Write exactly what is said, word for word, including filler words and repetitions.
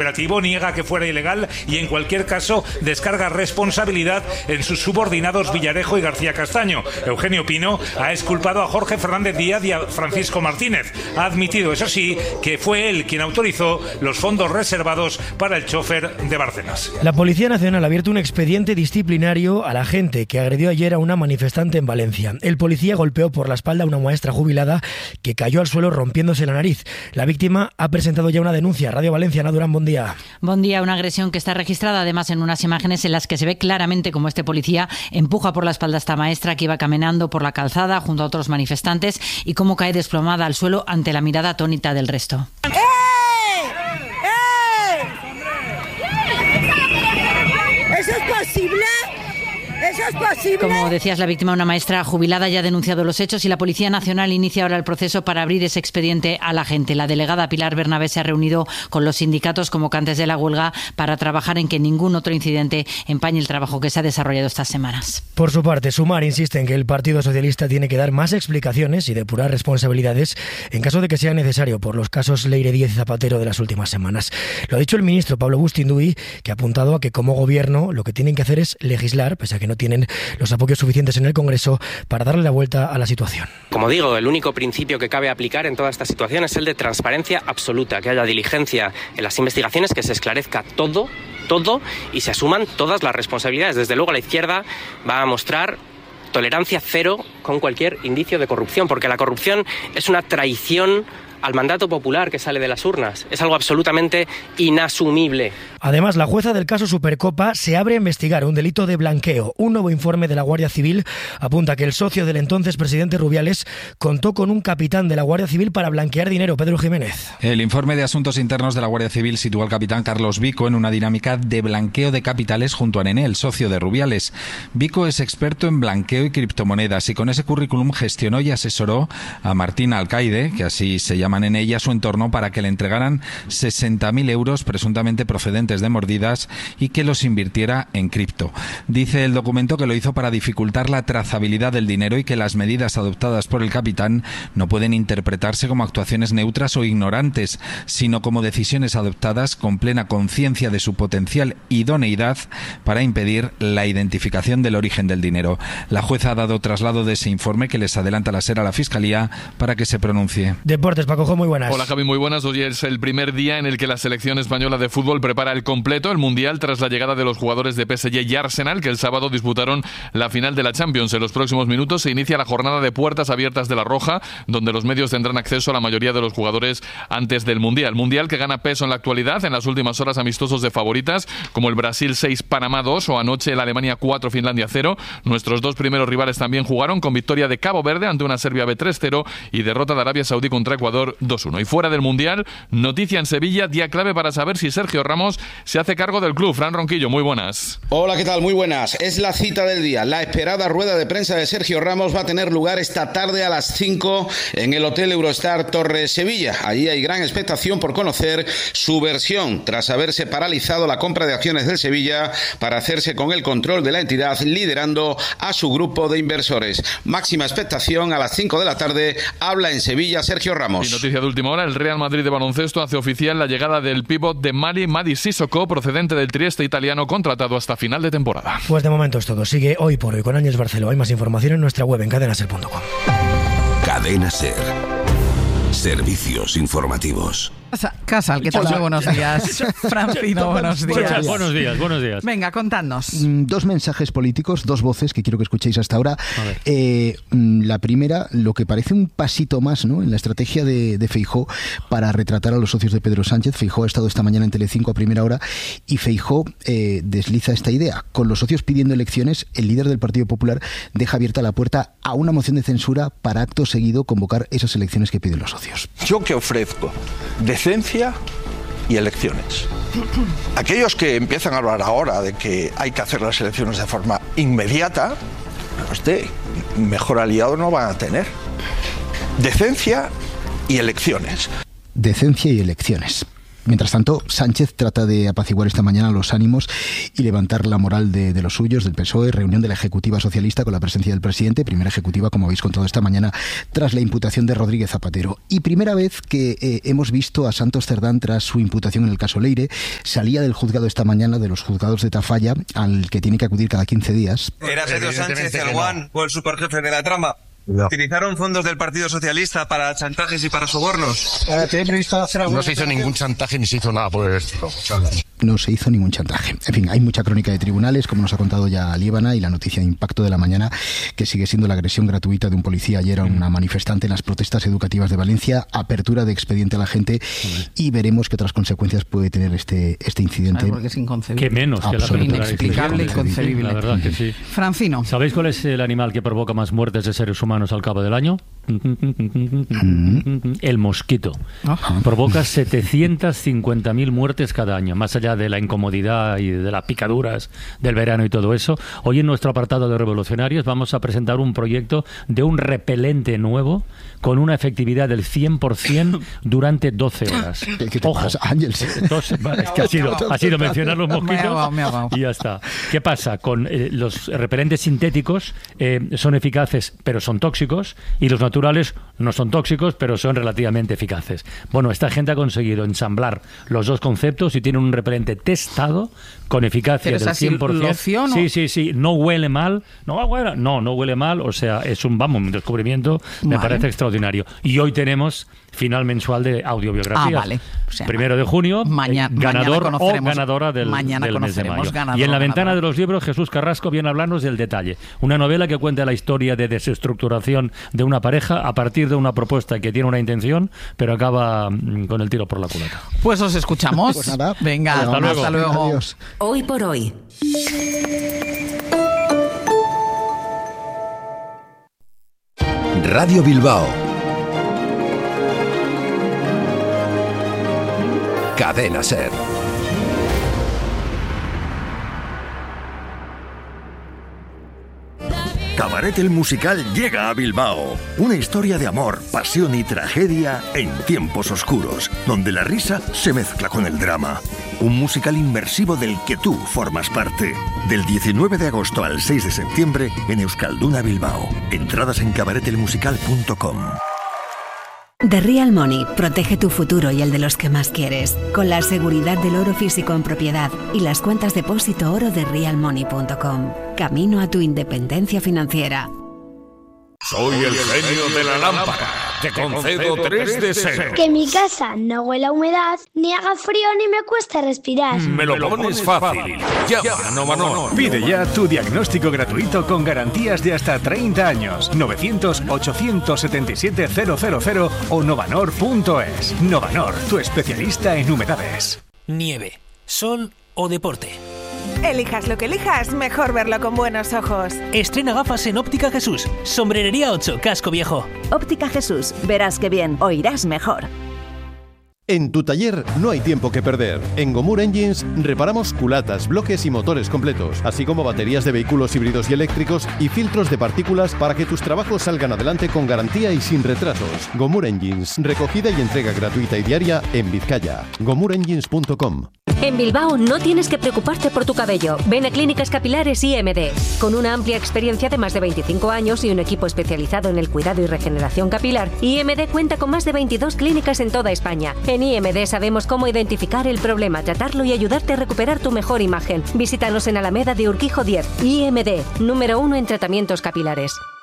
operativo niega que fuera ilegal y en cualquier caso descarga responsabilidad en sus subordinados Villarejo y García Castaño. Eugenio Pino ha exculpado a Jorge Fernández Díaz y a Francisco Martínez. Ha admitido, eso sí, que fue él quien autorizó los fondos reservados para el chofer de Bárcenas. La Policía Nacional ha abierto un expediente disciplinario al agente que agredió ayer a una manifestante en Valencia. El policía golpeó por la espalda a una maestra jubilada que cayó al suelo rompiéndose la nariz. La víctima ha presentado ya una denuncia. Radio Valencia, Ana Durán, buen día. Buen día, una agresión que está registrada además en unas imágenes en las que se ve claramente cómo este policía empuja por la espalda a esta maestra que iba caminando por la calzada junto a otros manifestantes y cómo cae desplomada al suelo ante la mirada atónita del resto. ¡Eh! ¡Eh! ¿Eso es posible? ¿Eso es posible? Como decías, la víctima, una maestra jubilada, ya ha denunciado los hechos y la Policía Nacional inicia ahora el proceso para abrir ese expediente a la gente. La delegada Pilar Bernabé se ha reunido con los sindicatos convocantes de la huelga para trabajar en que ningún otro incidente empañe el trabajo que se ha desarrollado estas semanas. Por su parte, Sumar insiste en que el Partido Socialista tiene que dar más explicaciones y depurar responsabilidades en caso de que sea necesario por los casos Leire Díez y Zapatero de las últimas semanas. Lo ha dicho el ministro Pablo Bustinduy, que ha apuntado a que como gobierno lo que tienen que hacer es legislar, pese a que no tienen los apoyos suficientes en el Congreso para darle la vuelta a la situación. Como digo, el único principio que cabe aplicar en toda esta situación es el de transparencia absoluta, que haya diligencia en las investigaciones, que se esclarezca todo, todo y se asuman todas las responsabilidades. Desde luego la izquierda va a mostrar tolerancia cero con cualquier indicio de corrupción, porque la corrupción es una traición al mandato popular que sale de las urnas. Es algo absolutamente inasumible. Además, la jueza del caso Supercopa se abre a investigar un delito de blanqueo. Un nuevo informe de la Guardia Civil apunta que el socio del entonces presidente Rubiales contó con un capitán de la Guardia Civil para blanquear dinero. Pedro Jiménez. El informe de Asuntos Internos de la Guardia Civil sitúa al capitán Carlos Vico en una dinámica de blanqueo de capitales junto a Nené, el socio de Rubiales. Vico es experto en blanqueo y criptomonedas y con ese currículum gestionó y asesoró a Martín Alcaide, que así se llama en ella, su entorno, para que le entregaran sesenta mil euros presuntamente procedentes de mordidas y que los invirtiera en cripto. Dice el documento que lo hizo para dificultar la trazabilidad del dinero y que las medidas adoptadas por el capitán no pueden interpretarse como actuaciones neutras o ignorantes, sino como decisiones adoptadas con plena conciencia de su potencial idoneidad para impedir la identificación del origen del dinero. La jueza ha dado traslado de ese informe que les adelanta la SER a la Fiscalía para que se pronuncie. Deportes, Paco. Muy buenas. Hola Javi, muy buenas. Hoy es el primer día en el que la selección española de fútbol prepara el completo, el Mundial, tras la llegada de los jugadores de P S G y Arsenal, que el sábado disputaron la final de la Champions. En los próximos minutos se inicia la jornada de puertas abiertas de La Roja, donde los medios tendrán acceso a la mayoría de los jugadores antes del Mundial. Mundial que gana peso en la actualidad, en las últimas horas amistosos de favoritas, como el Brasil seis, Panamá dos, o anoche el Alemania cuatro, Finlandia cero. Nuestros dos primeros rivales también jugaron, con victoria de Cabo Verde ante una Serbia B tres cero y derrota de Arabia Saudí contra Ecuador dos uno. Y fuera del Mundial, noticia en Sevilla, día clave para saber si Sergio Ramos se hace cargo del club. Fran Ronquillo, muy buenas. Hola, ¿qué tal? Muy buenas. Es la cita del día. La esperada rueda de prensa de Sergio Ramos va a tener lugar esta tarde a las cinco en el Hotel Eurostar Torre Sevilla. Allí hay gran expectación por conocer su versión, tras haberse paralizado la compra de acciones del Sevilla para hacerse con el control de la entidad, liderando a su grupo de inversores. Máxima expectación, a las cinco de la tarde habla en Sevilla Sergio Ramos. Y noticia de última hora, el Real Madrid de baloncesto hace oficial la llegada del pívot de Mali, Mady Sissoko, procedente del Trieste italiano, contratado hasta final de temporada. Pues de momento es todo. Sigue Hoy por Hoy con Ángels Barceló. Hay más información en nuestra web en cadena ser punto com. Cadena Ser. Servicios informativos. Casal, ¿qué tal? Muy buenos días. Francino, buenos días. Buenos días, buenos días. Venga, contadnos. Dos mensajes políticos, dos voces que quiero que escuchéis hasta ahora. Eh, la primera, lo que parece un pasito más, ¿no?, en la estrategia de, de Feijóo para retratar a los socios de Pedro Sánchez. Feijóo ha estado esta mañana en Telecinco a primera hora y Feijóo eh, desliza esta idea. Con los socios pidiendo elecciones, el líder del Partido Popular deja abierta la puerta a una moción de censura para acto seguido convocar esas elecciones que piden los socios. ¿Yo qué ofrezco? Decencia y elecciones. Aquellos que empiezan a hablar ahora de que hay que hacer las elecciones de forma inmediata, usted, mejor aliado no van a tener. Decencia y elecciones. Decencia y elecciones. Mientras tanto, Sánchez trata de apaciguar esta mañana los ánimos y levantar la moral de, de los suyos, del P S O E, reunión de la Ejecutiva Socialista con la presencia del presidente, primera ejecutiva, como habéis contado esta mañana, tras la imputación de Rodríguez Zapatero. Y primera vez que eh, hemos visto a Santos Cerdán tras su imputación en el caso Leire. Salía del juzgado esta mañana, de los juzgados de Tafalla, al que tiene que acudir cada quince días. ¿Era Pedro Sánchez el guan o el superjefe de la trama? No. ¿Utilizaron fondos del Partido Socialista para chantajes y para sobornos? No se hizo ningún chantaje ni se hizo nada por esto. No se hizo ningún chantaje. En fin, hay mucha crónica de tribunales, como nos ha contado ya Líbana, y la noticia de impacto de la mañana, que sigue siendo la agresión gratuita de un policía ayer a una manifestante en las protestas educativas de Valencia, apertura de expediente a la gente, y veremos qué otras consecuencias puede tener este, este incidente. Claro, porque es inconcebible. Que menos que la apertura. Inexplicable y inconcebible. La verdad que sí. Francino. ¿Sabéis cuál es el animal que provoca más muertes de seres humanos al cabo del año? El mosquito. Ajá. Provoca setecientas cincuenta mil muertes cada año, más allá de la incomodidad y de las picaduras del verano y todo eso. Hoy en nuestro apartado de revolucionarios vamos a presentar un proyecto de un repelente nuevo con una efectividad del cien por ciento durante doce horas. ¿Qué te Ojo. pasa, Ángel? Dos, vale, es que ha sido, ha sido mencionar los mosquitos Me ha ahogado, me ha ahogado. y ya está. ¿Qué pasa? Con eh, los repelentes sintéticos eh, son eficaces pero son tóxicos, y los naturales no son tóxicos pero son relativamente eficaces. Bueno, esta gente ha conseguido ensamblar los dos conceptos y tiene un repelente testado con eficacia del cien por ciento. ¿Loción? Sí, sí, sí. No huele mal. No, huele, no, no huele mal. O sea, es un, vamos, un descubrimiento. Me Vale. parece extraordinario. Y hoy tenemos final mensual de audiobiografías. Ah, vale. O sea, Primero de junio, maña- eh, ganador mañana o conoceremos- ganadora del, mañana del mes de conoceremos mayo. ganador Y en la o ventana ganadora. de los libros, Jesús Carrasco viene a hablarnos del Detalle. Una novela que cuenta la historia de desestructuración de una pareja a partir de una propuesta que tiene una intención, pero acaba mm, con el tiro por la culata. Pues os escuchamos. Pues nada. Venga, Hasta hasta luego. luego. Adiós. Hoy por hoy. Radio Bilbao. Cadena Ser. Cabaret el musical llega a Bilbao. Una historia de amor, pasión y tragedia en tiempos oscuros, donde la risa se mezcla con el drama. Un musical inmersivo del que tú formas parte. Del diecinueve de agosto al seis de septiembre en Euskalduna, Bilbao. Entradas en cabaret el musical punto com. The Real Money protege tu futuro y el de los que más quieres, con la seguridad del oro físico en propiedad y las cuentas depósito oro de real money punto com. Camino a tu independencia financiera. Soy el genio de la lámpara. Te concedo tres deseos. Que mi casa no huela a humedad, ni haga frío ni me cueste respirar. Me lo pones fácil. Llama a Novanor. Pide ya tu diagnóstico gratuito con garantías de hasta treinta años. novecientos ochocientos setenta y siete cero cero cero o novanor punto es. Novanor, tu especialista en humedades. Nieve, sol o deporte. Elijas lo que elijas, mejor verlo con buenos ojos. Estrena gafas en Óptica Jesús. Sombrerería ocho, Casco Viejo. Óptica Jesús, verás que bien, oirás mejor. En tu taller no hay tiempo que perder. En Gomur Engines reparamos culatas, bloques y motores completos, así como baterías de vehículos híbridos y eléctricos y filtros de partículas para que tus trabajos salgan adelante con garantía y sin retrasos. Gomur Engines, recogida y entrega gratuita y diaria en Vizcaya. gomur engines punto com. En Bilbao no tienes que preocuparte por tu cabello. Ven a Clínicas Capilares I M D. Con una amplia experiencia de más de veinticinco años y un equipo especializado en el cuidado y regeneración capilar, I M D cuenta con más de veintidós clínicas en toda España. En I M D sabemos cómo identificar el problema, tratarlo y ayudarte a recuperar tu mejor imagen. Visítanos en Alameda de Urquijo diez. I M D, número uno en tratamientos capilares.